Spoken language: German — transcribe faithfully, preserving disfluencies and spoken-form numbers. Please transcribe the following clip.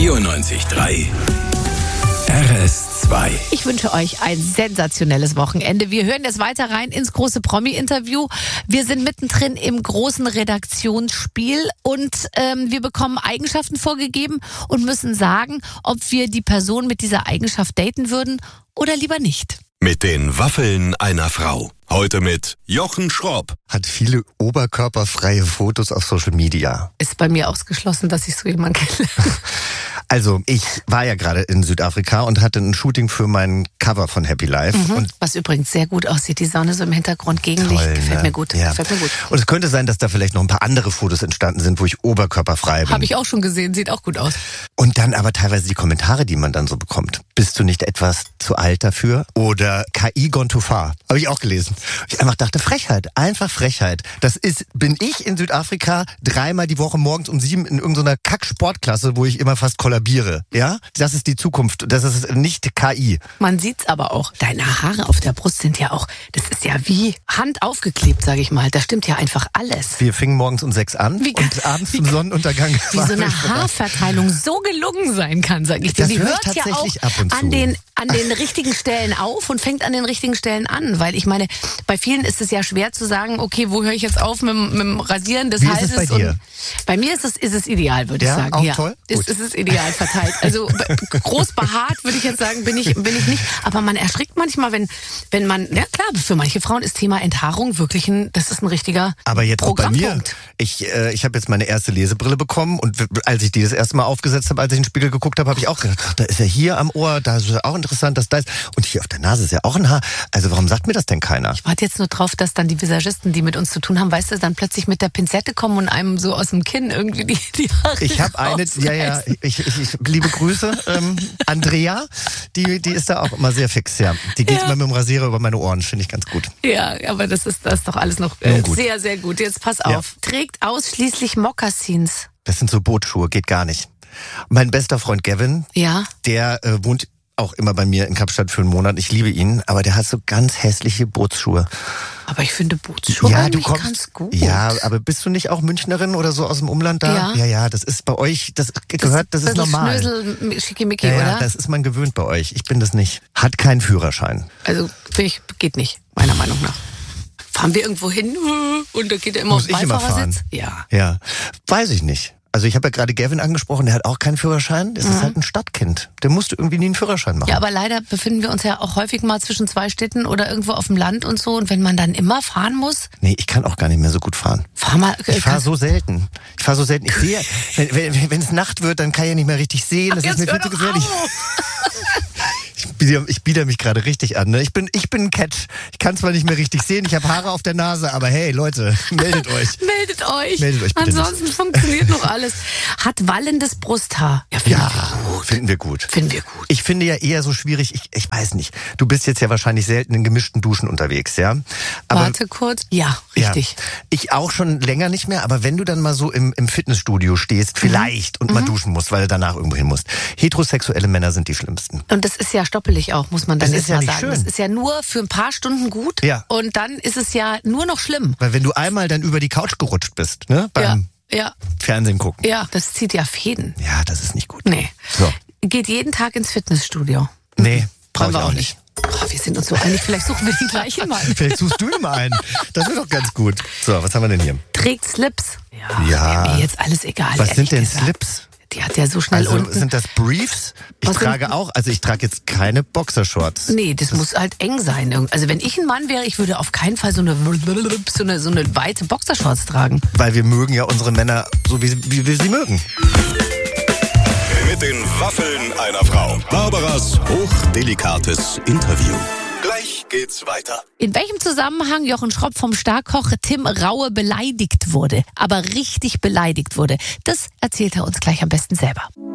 vierundneunzig Komma drei R S zwei. Ich wünsche euch ein sensationelles Wochenende. Wir hören jetzt weiter rein ins große Promi-Interview. Wir sind mittendrin im großen Redaktionsspiel und ähm, wir bekommen Eigenschaften vorgegeben und müssen sagen, ob wir die Person mit dieser Eigenschaft daten würden oder lieber nicht. Mit den Waffeln einer Frau. Heute mit Jochen Schropp. Hat viele oberkörperfreie Fotos auf Social Media. Ist bei mir ausgeschlossen, dass ich so jemanden kenne. Also, ich war ja gerade in Südafrika und hatte ein Shooting für mein Cover von Happy Life. Mhm, und was übrigens sehr gut aussieht. Die Sonne so im Hintergrund, Gegenlicht. Toll, Gefällt ne? mir gut. Ja. Gefällt mir gut. Und es könnte sein, dass da vielleicht noch ein paar andere Fotos entstanden sind, wo ich oberkörperfrei bin. Habe ich auch schon gesehen. Sieht auch gut aus. Und dann aber teilweise die Kommentare, die man dann so bekommt. Bist du nicht etwas zu alt dafür? Oder K I gone too far? Habe ich auch gelesen. Ich einfach dachte, Frechheit. Einfach Frechheit. Das ist, bin ich in Südafrika dreimal die Woche morgens um sieben in irgendeiner Kack-Sportklasse, wo ich immer fast kollabiere. Ja? Das ist die Zukunft. Das ist nicht K I. Man sieht's aber auch. Deine Haare auf der Brust sind ja auch, das ist ja wie Hand aufgeklebt, sage ich mal. Da stimmt ja einfach alles. Wir fingen morgens um sechs an Wie- und abends wie- zum Sonnenuntergang. Wie so eine Haarverteilung so gelungen sein kann, sage ich dir. Das Die höre ich hört ja auch tatsächlich ab und zu. an den, an den richtigen Stellen auf und fängt an den richtigen Stellen an. Weil ich meine, bei vielen ist es ja schwer zu sagen, okay, wo höre ich jetzt auf mit, dem- mit dem Rasieren des Wie ist Halses? es bei dir? Und bei mir ist es, ist es ideal, würde Ja, ich sagen. auch ja, toll? Ist, Gut. ist es ideal verteilt. Also b- groß behaart, würde ich jetzt sagen, bin ich, bin ich nicht. Aber man erschrickt manchmal, wenn, wenn man, ja klar, für manche Frauen ist Thema Enthaarung wirklich ein, das ist ein richtiger Aber jetzt auch bei mir. Programmpunkt. Ich, äh, ich habe jetzt meine erste Lesebrille bekommen und w- als ich die das erste Mal aufgesetzt habe, als ich in den Spiegel geguckt habe, habe ich auch gedacht, ach, da ist ja hier am Ohr, da ist ja auch interessant, dass da ist. Und hier auf der Nase ist ja auch ein Haar. Also warum sagt mir das denn keiner? Ich warte jetzt nur drauf, dass dann die Visagisten, die mit uns zu tun haben, weißt du, dann plötzlich mit der Pinzette kommen und einem so aus dem Kinn irgendwie die, die Haare Ich habe eine, ja, ja, rausreißen. ich, ich, ich liebe Grüße, ähm, Andrea, die, die ist da auch immer sehr fix, ja. Die geht Ja. immer mit dem Rasierer über meine Ohren, finde ich ganz gut. Ja, aber das ist, das ist doch alles noch äh, Nun gut. sehr, sehr gut. Jetzt pass Ja. auf. Trägt ausschließlich Mokassins. Das sind so Bootsschuhe, geht gar nicht. Mein bester Freund Gavin, Ja. der äh, wohnt auch immer bei mir in Kapstadt für einen Monat. Ich liebe ihn, aber der hat so ganz hässliche Bootsschuhe. Aber ich finde Bootsschuhe Ja, du eigentlich kommst. ganz gut. Ja, aber bist du nicht auch Münchnerin oder so aus dem Umland da? Ja. ja, ja, das ist bei euch, das gehört, das ist normal. Schnösel, schickimicki, Ja, ja, oder? das ist man gewöhnt bei euch. Ich bin das nicht. Hat keinen Führerschein. Also, finde ich, geht nicht, meiner Meinung nach. Fahren wir irgendwo hin und da geht er immer Muss aufs ich immer Beifahrersitz? fahren? Ja. Ja, weiß ich nicht. Also ich habe ja gerade Gavin angesprochen, der hat auch keinen Führerschein. Das ist halt ein Stadtkind. Der musste irgendwie nie einen Führerschein machen. Ja, aber leider befinden wir uns ja auch häufig mal zwischen zwei Städten oder irgendwo auf dem Land und so. Und wenn man dann immer fahren muss, Nee, ich kann auch gar nicht mehr so gut fahren. fahr mal. äh, Ich fahre kannst- so selten. Ich fahre so selten. Ich sehe, wenn wenn wenn es Nacht wird, dann kann ich ja nicht mehr richtig sehen. Das Ach, ist mir jetzt viel hör zu doch gefährlich. auf. Ich biete, ich biete mich gerade richtig an. Ne? Ich bin ich bin ein Catch. Ich kann zwar nicht mehr richtig sehen, ich habe Haare auf der Nase, aber hey Leute, meldet euch. Meldet euch. Meldet euch bitte Ansonsten funktioniert noch alles. Hat wallendes Brusthaar. Ja, finden Ja, wir gut. finden wir gut. Finden wir gut. Ich finde ja eher so schwierig, ich, ich weiß nicht. Du bist jetzt ja wahrscheinlich selten in gemischten Duschen unterwegs, ja? Aber Warte kurz. Ja, richtig. Ja, ich auch schon länger nicht mehr, aber wenn du dann mal so im, im Fitnessstudio stehst, vielleicht, und mal duschen musst, weil du danach irgendwo hin musst. Heterosexuelle Männer sind die schlimmsten. Und das ist ja stoppelig auch, muss man dann Das jetzt ist ja mal nicht sagen. schön. Das ist ja nur für ein paar Stunden gut. Ja. Und dann ist es ja nur noch schlimm. Weil wenn du einmal dann über die Couch gerutscht bist, ne, beim Ja, ja, Fernsehen gucken. ja. Das zieht ja Fäden. Ja, das ist nicht gut. Nee. So. Geht jeden Tag ins Fitnessstudio. Nee, brauch Wollen ich wir auch nicht. Oh, wir sind uns so einig. Vielleicht suchen wir den gleichen mal. Vielleicht suchst du ihm einen. Das wäre doch ganz gut. So, was haben wir denn hier? Trägt Slips. Ja. Ja. Wäre mir jetzt alles egal. Was ehrlich sind denn gesagt. Slips? Die hat ja so schnell Also unten. sind das Briefs? Ich Was sind- trage auch, also ich trage jetzt keine Boxershorts. Nee, das, muss halt eng sein. Irgend- Also wenn ich ein Mann wäre, ich würde auf keinen Fall so eine, so eine, so eine weite Boxershorts tragen. Weil wir mögen ja unsere Männer so, wie, sie- wie wir sie mögen. Mit den Waffeln einer Frau. Barbaras hochdelikates Interview. Gleich geht's weiter. In welchem Zusammenhang Jochen Schropp vom Starkoch Tim Raue beleidigt wurde, aber richtig beleidigt wurde, das erzählt er uns gleich am besten selber.